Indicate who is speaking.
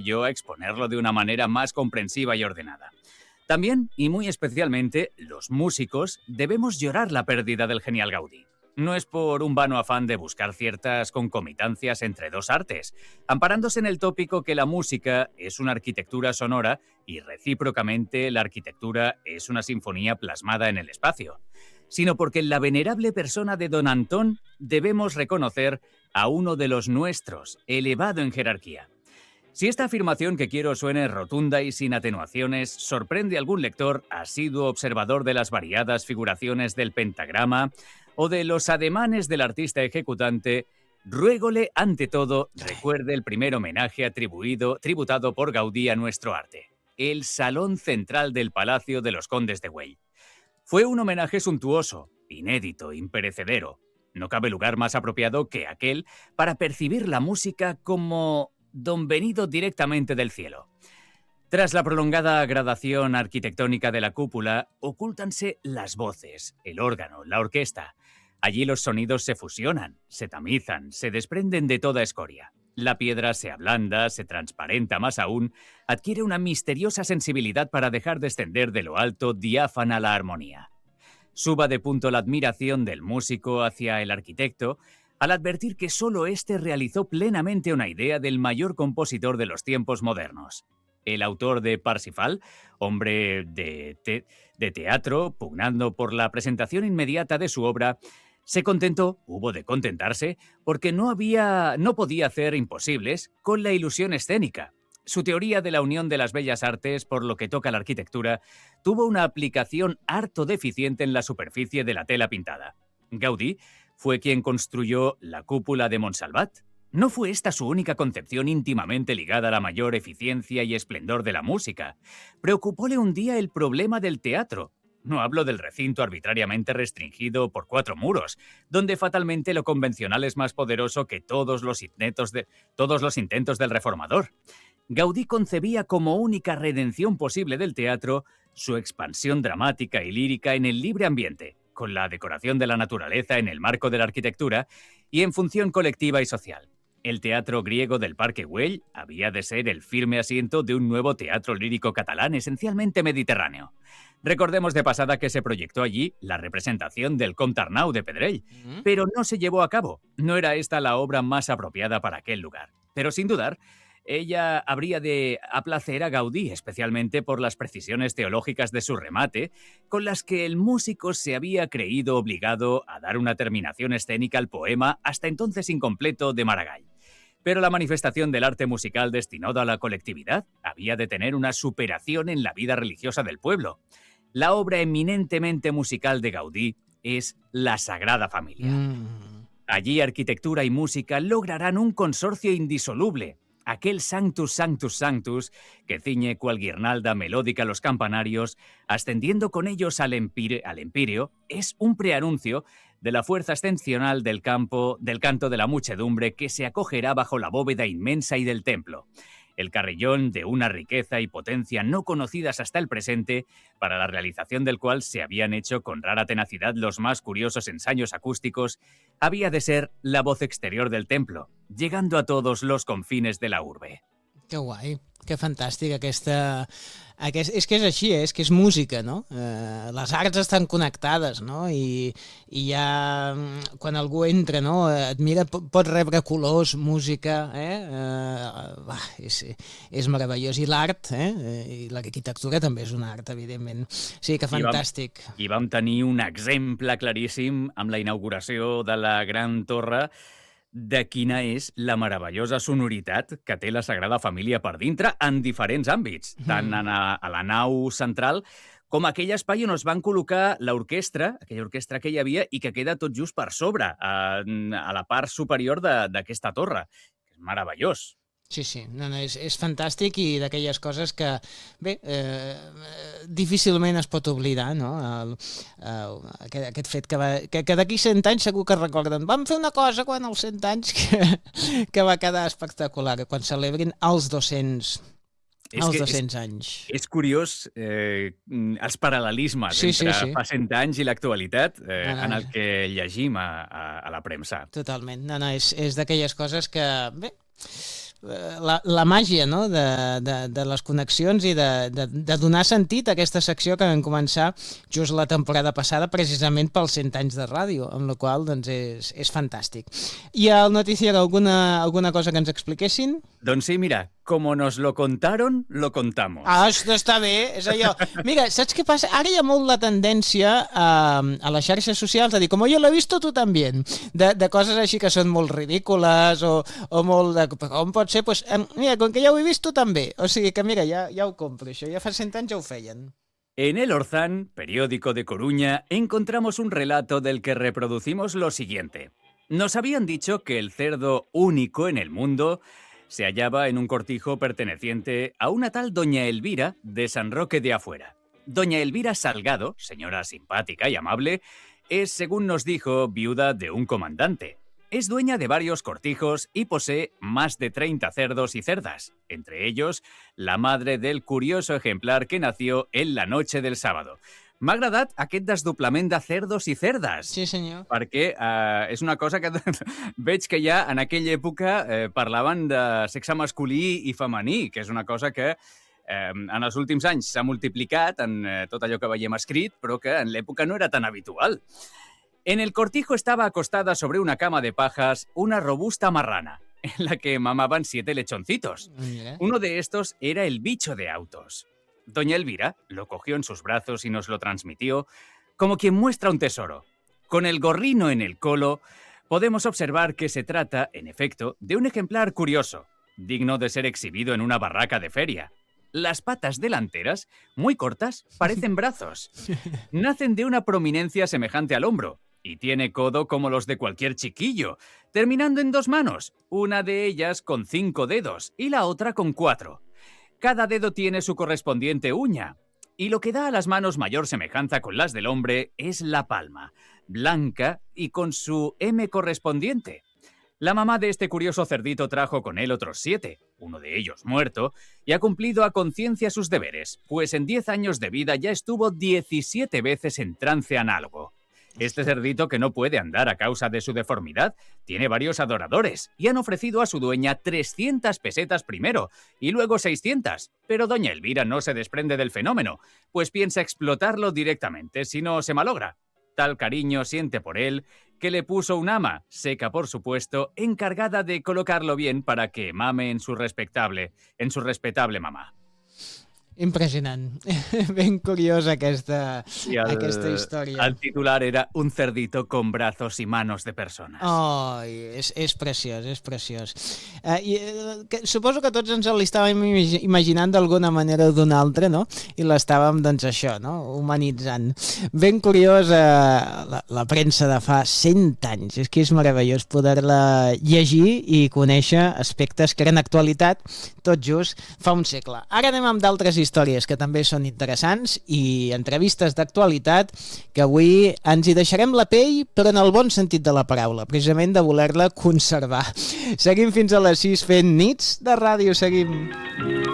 Speaker 1: yo a exponerlo de una manera más comprensiva y ordenada. También, y muy especialmente, los músicos debemos llorar la pérdida del genial Gaudí. No es por un vano afán de buscar ciertas concomitancias entre dos artes, amparándose en el tópico que la música es una arquitectura sonora y recíprocamente la arquitectura es una sinfonía plasmada en el espacio, sino porque en la venerable persona de don Antón debemos reconocer a uno de los nuestros, elevado en jerarquía. Si esta afirmación que quiero suene rotunda y sin atenuaciones, sorprende a algún lector asiduo observador de las variadas figuraciones del pentagrama o de los ademanes del artista ejecutante, ruégole, ante todo, recuerde el primer homenaje tributado por Gaudí a nuestro arte, el Salón Central del Palacio de los Condes de Güell. Fue un homenaje suntuoso, inédito, imperecedero. No cabe lugar más apropiado que aquel para percibir la música como don venido directamente del cielo. Tras la prolongada gradación arquitectónica de la cúpula, ocúltanse las voces, el órgano, la orquesta. Allí los sonidos se fusionan, se tamizan, se desprenden de toda escoria. La piedra se ablanda, se transparenta más aún, adquiere una misteriosa sensibilidad para dejar descender de lo alto diáfana la armonía. Suba de punto la admiración del músico hacia el arquitecto, al advertir que solo éste realizó plenamente una idea del mayor compositor de los tiempos modernos. El autor de Parsifal, hombre de teatro, pugnando por la presentación inmediata de su obra, se contentó, hubo de contentarse, porque no podía hacer imposibles con la ilusión escénica. Su teoría de la unión de las bellas artes, por lo que toca a la arquitectura, tuvo una aplicación harto deficiente en la superficie de la tela pintada. Gaudí fue quien construyó la cúpula de Montsalvat. No fue esta su única concepción íntimamente ligada a la mayor eficiencia y esplendor de la música. Preocupóle un día el problema del teatro. No hablo del recinto arbitrariamente restringido por 4 muros, donde fatalmente lo convencional es más poderoso que todos los intentos del reformador. Gaudí concebía como única redención posible del teatro su expansión dramática y lírica en el libre ambiente, con la decoración de la naturaleza en el marco de la arquitectura y en función colectiva y social. El teatro griego del Parque Güell había de ser el firme asiento de un nuevo teatro lírico catalán esencialmente mediterráneo. Recordemos de pasada que se proyectó allí la representación del Comte Arnau de Pedrell, pero no se llevó a cabo. No era esta la obra más apropiada para aquel lugar. Pero sin dudar, ella habría de aplacer a Gaudí, especialmente por las precisiones teológicas de su remate, con las que el músico se había creído obligado a dar una terminación escénica al poema hasta entonces incompleto de Maragall. Pero la manifestación del arte musical destinado a la colectividad había de tener una superación en la vida religiosa del pueblo. La obra eminentemente musical de Gaudí es La Sagrada Familia. Allí arquitectura y música lograrán un consorcio indisoluble. Aquel Sanctus, Sanctus, Sanctus, que ciñe cual guirnalda melódica los campanarios, ascendiendo con ellos al empíreo, es un preanuncio de la fuerza ascensional del canto de la muchedumbre que se acogerá bajo la bóveda inmensa y del templo. El carrillón de una riqueza y potencia no conocidas hasta el presente, para la realización del cual se habían hecho con rara tenacidad los más curiosos ensayos acústicos, había de ser la voz exterior del templo, llegando a todos los confines de la urbe.
Speaker 2: Que guai, que fantàstic aquesta... És que és així, és que és música, no? Les arts estan connectades, no? I ja quan algú entra, no? Et mira, pot rebre colors, música, és meravellós. I l'art, i l'arquitectura també és un art, evidentment. Sí, que fantàstic.
Speaker 1: I vam tenir un exemple claríssim amb la inauguració de la Gran Torre de quina és la meravellosa sonoritat que té la Sagrada Família per dintre en diferents àmbits, tant a la nau central com aquell espai on es van col·locar l'orquestra, aquella orquestra que hi havia i que queda tot just per sobre, a la part superior d'aquesta torre. És meravellós.
Speaker 2: Sí, sí, és fantàstic i d'aquelles coses que, bé, difícilment es pot oblidar, no? Aquest fet que d'aquí 100 anys segur que recorden. Vam fer una cosa quan als 100 anys que va quedar espectacular, quan celebrin els 200 anys.
Speaker 1: És curiós els paral·lelismes entre fa 100 anys i l'actualitat en el que llegim a la premsa.
Speaker 2: Totalment. És d'aquelles coses que, bé, la màgia, no? de les connexions i de donar sentit a aquesta secció que vam començar just la temporada passada precisament pels 100 anys de ràdio, amb la qual doncs, és fantàstic. I al noticiero alguna cosa que ens expliquessin?
Speaker 1: Doncs sí, mira, como nos lo contaron, lo contamos.
Speaker 2: Ah, està bé, és allò. Mira, saps què passa? Ara hi ha molt la tendència a les xarxes socials a dir, com jo l'he vist, tu també, de coses així que són molt ridícules o molt de... Com pot ser? Pues, mira, com que ja ho he vist, tu també. O sigui que, mira, ja ho compro, això. Ja fa 100 anys ja ho feien.
Speaker 1: En El Orzán, periódico de Coruña, encontramos un relato del que reproducimos lo siguiente. Nos habían dicho que el cerdo único en el mundo se hallaba en un cortijo perteneciente a una tal doña Elvira de San Roque de Afuera. Doña Elvira Salgado, señora simpática y amable, es, según nos dijo, viuda de un comandante. Es dueña de varios cortijos y posee más de 30 cerdos y cerdas, entre ellos la madre del curioso ejemplar que nació en la noche del sábado. M'ha agradat aquest desdoblament de cerdos i cerdes.
Speaker 2: Sí, senyor.
Speaker 1: Perquè és una cosa que veig que ja en aquella època parlaven de sexe masculí i femení, que és una cosa que en els últims anys s'ha multiplicat en tot allò que veiem escrit, però que en l'època no era tan habitual. En el cortijo estaba acostada sobre una cama de pajas una robusta marrana, en la que mamaban 7 lechoncitos. Uno de estos era el bicho de autos. Doña Elvira lo cogió en sus brazos y nos lo transmitió como quien muestra un tesoro. Con el gorrino en el colo, podemos observar que se trata, en efecto, de un ejemplar curioso, digno de ser exhibido en una barraca de feria. Las patas delanteras, muy cortas, parecen brazos. Nacen de una prominencia semejante al hombro y tiene codo como los de cualquier chiquillo, terminando en 2 manos, una de ellas con 5 dedos y la otra con 4. Cada dedo tiene su correspondiente uña, y lo que da a las manos mayor semejanza con las del hombre es la palma, blanca y con su M correspondiente. La mamá de este curioso cerdito trajo con él otros 7, uno de ellos muerto, y ha cumplido a conciencia sus deberes, pues en 10 años de vida ya estuvo 17 veces en trance análogo. Este cerdito, que no puede andar a causa de su deformidad, tiene varios adoradores y han ofrecido a su dueña 300 pesetas primero y luego 600, pero doña Elvira no se desprende del fenómeno, pues piensa explotarlo directamente si no se malogra. Tal cariño siente por él que le puso un ama, seca por supuesto, encargada de colocarlo bien para que mame en su respetable mamá.
Speaker 2: Impressionant. Ben curiosa aquesta història.
Speaker 1: El titular era Un cerdito con brazos y manos de persones.
Speaker 2: Oh, és preciós, és preciós. Suposo que tots ens l'estàvem imaginant d'alguna manera o d'una altra, no? I l'estàvem, doncs, això, no? Humanitzant. Ben curiosa la premsa de fa 100 anys. És que és meravellós poder-la llegir i conèixer aspectes que eren actualitat tot just fa un segle. Ara anem amb d'altres històries que també són interessants i entrevistes d'actualitat que avui ens hi deixarem la pell, però en el bon sentit de la paraula, precisament de voler-la conservar. Seguim fins a les 6 fent nits de ràdio, seguim.